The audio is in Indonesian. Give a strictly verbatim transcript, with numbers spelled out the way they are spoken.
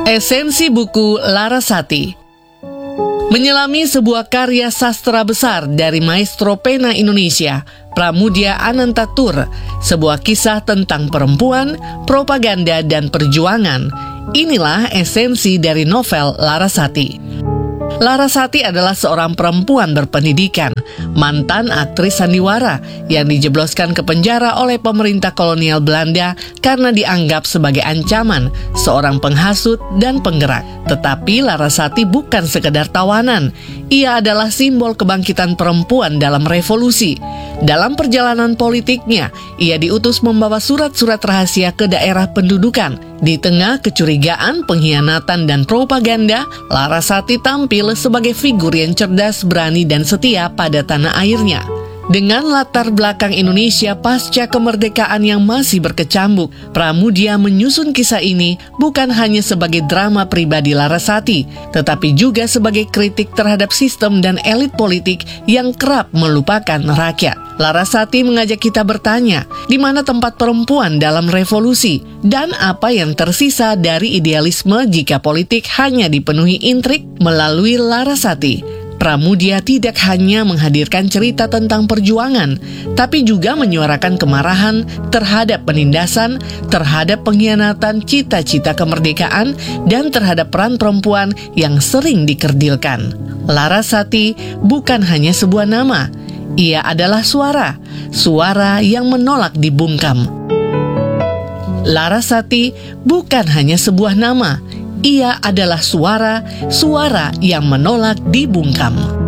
Esensi buku Larasati. Menyelami sebuah karya sastra besar dari maestro pena Indonesia, Pramoedya Anantatur, sebuah kisah tentang perempuan, propaganda, dan perjuangan. Inilah esensi dari novel Larasati. Larasati adalah seorang perempuan berpendidikan, mantan aktris sandiwara yang dijebloskan ke penjara oleh pemerintah kolonial Belanda karena dianggap sebagai ancaman, seorang penghasut dan penggerak. Tetapi Larasati bukan sekedar tawanan, ia adalah simbol kebangkitan perempuan dalam revolusi. Dalam perjalanan politiknya, ia diutus membawa surat-surat rahasia ke daerah pendudukan. Di tengah kecurigaan, pengkhianatan, dan propaganda, Larasati tampil sebagai figur yang cerdas, berani, dan setia pada tanah airnya. Dengan latar belakang Indonesia pasca kemerdekaan yang masih berkecambuk, Pramoedya menyusun kisah ini bukan hanya sebagai drama pribadi Larasati, tetapi juga sebagai kritik terhadap sistem dan elit politik yang kerap melupakan rakyat. Larasati mengajak kita bertanya, di mana tempat perempuan dalam revolusi, dan apa yang tersisa dari idealisme jika politik hanya dipenuhi intrik. Melalui Larasati, Pramoedya tidak hanya menghadirkan cerita tentang perjuangan, tapi juga menyuarakan kemarahan terhadap penindasan, terhadap pengkhianatan cita-cita kemerdekaan, dan terhadap peran perempuan yang sering dikerdilkan. Larasati bukan hanya sebuah nama, ia adalah suara, suara yang menolak dibungkam. Larasati bukan hanya sebuah nama, ia adalah suara, suara yang menolak dibungkam.